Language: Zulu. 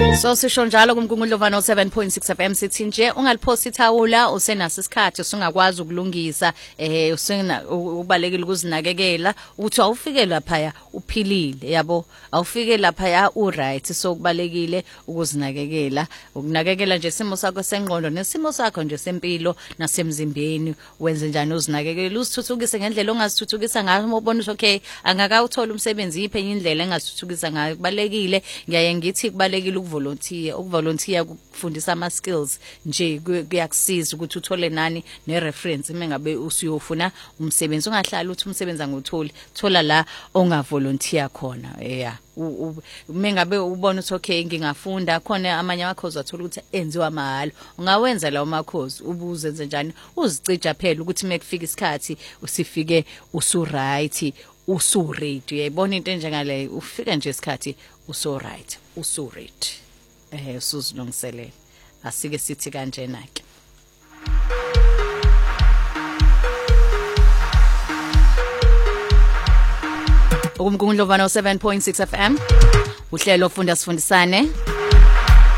So sisho njalo kumgungundlovana 7.6 FM sithi nje ungaliphosi ithawula usenaso isikhathi usungakwazi ukulungisa usena ubalekile ukuzinakekela uthi awufike lapha uphilile yabo awufike lapha uright so kubalekile ukuzinakekela ukunakekela nje isimo sakho sengqondo nesimo sakho nje sempilo nasemzimbeni wenze njani uzinakekela usithuthukise ngendlela ongazithuthukisa ngayo ubona ukuthi okay angakawuthola umsebenzi iphenye indlela engazithuthukisa ngayo kubalekile ngiyaye ngithi kubalekile ukuvolunteer kufundisa ama skills nje kuyakusiza ukuthi uthole nani nereference mengabe usiyofuna umsebenzi ungahlala uthi umsebenzi angutholi thola la ongavolunteer khona mengabe ubona ukuthi okay ngingafunda khona amanye amakhozi athola ukuthi enziwa mahalo ungawenza lawo makhozi ubuzenze njani uzicija phela ukuthi mekufika isikhathi usifike usu right usu ready uyayibona into njengale ufika nje isikhathi uso right usu ready usuzilungiselela asike sithi kanjena ke ukumgungundlovana 7.6 FM uhlelo ufunda sifundisane